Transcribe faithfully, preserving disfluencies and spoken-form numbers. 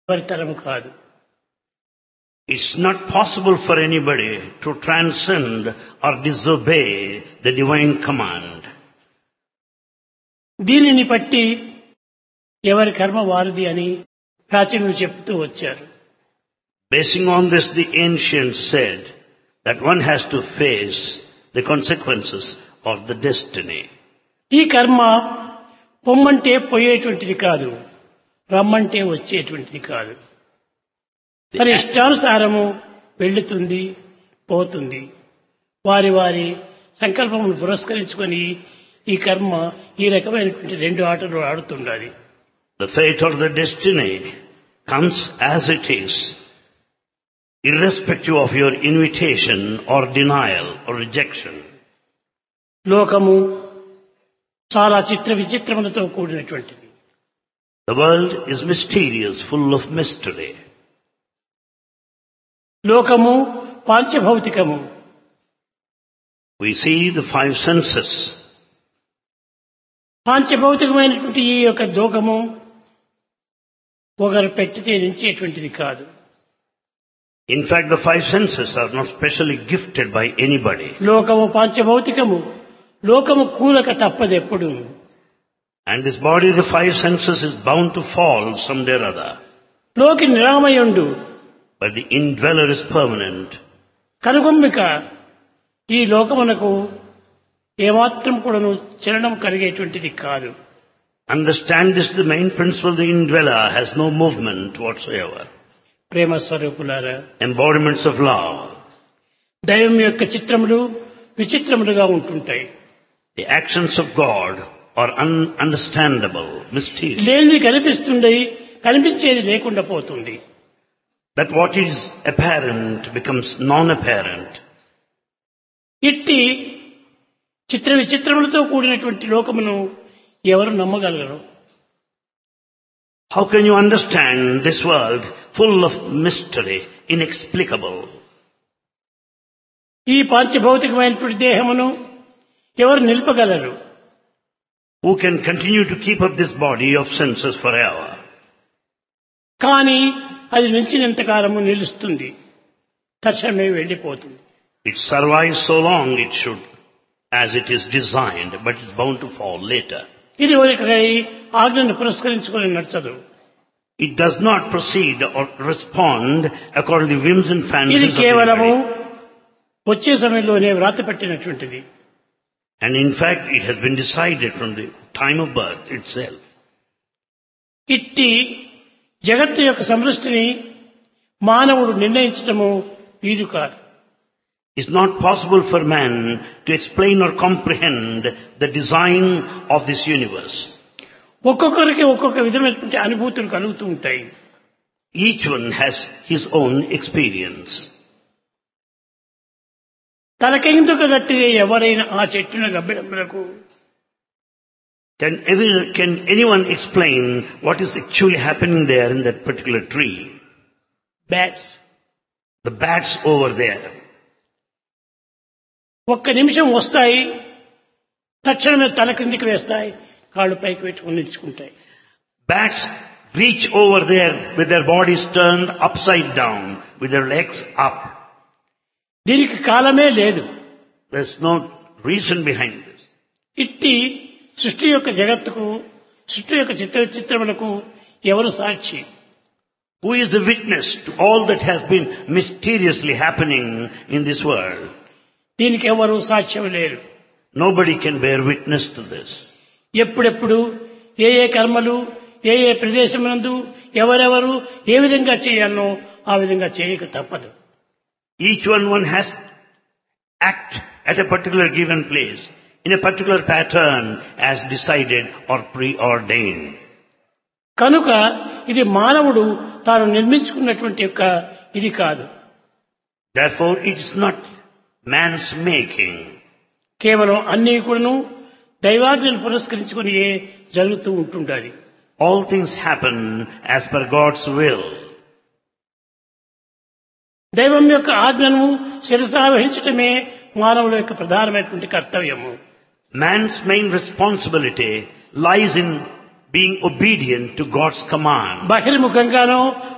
పరితరము కాదు. It's not possible for anybody to transcend or disobey the divine command. దీనిని బట్టి ఎవరి కర్మ వారిది అని ప్రాచీనులు చెప్తూ వచ్చారు. Basing on this, the ancients said that one has to face the consequences of the destiny. ఈ కర్మ పొమ్మంటే పోయేటువంటిది కాదు, రమ్మంటే వచ్చేటువంటిది కాదు. తన ఇష్టానుసారము వెళ్తుంది, పోతుంది. వారి వారి సంకల్పమును పురస్కరించుకొని ఈ కర్మ ఈ రకమైనటువంటి రెండు ఆటలు ఆడుతుండాలి. The fate or the destiny comes as it is, irrespective of your invitation or denial or rejection. లోకము చాలా చిత్ర విచిత్రములతో కూడినటువంటిది. The world is mysterious, full of mystery. లోకము పాంచభౌతికము. We see the five senses. పాంచభౌతికమైనటువంటి ఈ యొక్క లోకము ఒకరు పెట్టితే నించేటువంటిది కాదు. In fact, the five senses are not specially gifted by anybody. లోకము పాంచభౌతికము. లోకము కూలక తప్పదెప్పుడు. And this body, the five senses, is bound to fall someday or other. లోకి నిరామయుండు. But the indweller is permanent. కనుగొమ్మిక ఈ లోకమునకు ఏమాత్రం కూడాను చలనం కలిగేటువంటిది కాదు. Understand this, the main principle, the indweller has no movement whatsoever. ప్రేమ స్వరూపులారా, Embodiments of love. దైవం యొక్క చిత్రములు విచిత్రములుగా ఉంటుంటాయి. The actions of God are ununderstandable, mysterious. లేనిది కనిపిస్తుండే, కనిపించేది లేకుండా పోతుంది. That what is apparent becomes non-apparent. ఇట్టి చిత్ర విచిత్రములతో కూడినటువంటి లోకమును ఎవరు నమ్మగలరు? How can you understand this world full of mystery, inexplicable? ఈ పాంచభౌతికమైనటువంటి దేహమును ఎవరు నిలుపగలరు? Who can continue to keep up this body of senses forever? కానీ అది నిలిచినంత కాలము నిలుస్తుంది, తక్షణమే వెళ్ళిపోతుంది. It survives so long it should, as it is designed, but it's bound to fall later. ఇది ఒకరి ఆజ్ఞను పురస్కరించుకొని నచ్చదు. It does not proceed or respond according to the whims and ఇది fancies of కేవలము anybody. వచ్చే సమయంలోనే వ్రాత పెట్టినటువంటిది. And in fact, it has been decided from the time of birth itself. ఇట్టి జగత్తు యొక్క సమృష్టిని మానవుడు నిర్ణయించటము వీలు కాదు. It's not possible for man to explain or comprehend the design of this universe. ఒక్కొక్కరికి ఒక్కొక్క విధమైనటువంటి అనుభూతులు కలుగుతూ ఉంటాయి. Each one has his own experience. తలకెందుకు గట్టిదే ఎవరైనా ఆ చెట్టున గబ్బిడములకు Can, ever, can anyone explain what is actually happening there in that particular tree? Bats The bats over there. ఒక్క నిమిషం వస్తాయి, తక్షణమే తల క్రిందికి వేస్తాయి, కాళ్ళు పైకి పెట్టుకుని నిలుచుకుంటాయి. Bats reach over there with their bodies turned upside down, with their legs up. దీనికి కాలమే లేదు. There's no reason behind this. ఇట్టి సృష్టి యొక్క జగత్తుకు, సృష్టి యొక్క చిత్ర చిత్రములకు ఎవరు సాక్షి? Who is the witness to all that has been mysteriously happening in this world? దీనికి ఎవరు సాక్ష్యం లేరు. Nobody can bear witness to this. ఎప్పుడెప్పుడు ఏ ఏ కర్మలు ఏ ఏ ప్రదేశమునందు ఎవరెవరు ఏ విధంగా చేయాలనో ఆ విధంగా చేయక తప్పదు. Each one one has to act at a particular given place, in a particular pattern as decided or preordained. కనుక ఇది మానవుడు తాను నిర్మించుకున్నటువంటి యొక్క ఇది కాదు. Therefore, it is not man's making. కేవలం అన్నీ కూడాను దైవాజ్ఞను పురస్కరించుకుని జరుగుతూ ఉంటుండాలి. All things happen as per God's will. దైవం యొక్క ఆజ్ఞను శిరసావహించటమే మానవుల యొక్క ప్రధానమైనటువంటి కర్తవ్యము. Man's main responsibility lies in being obedient to God's command. బహిర్ముఖంగానో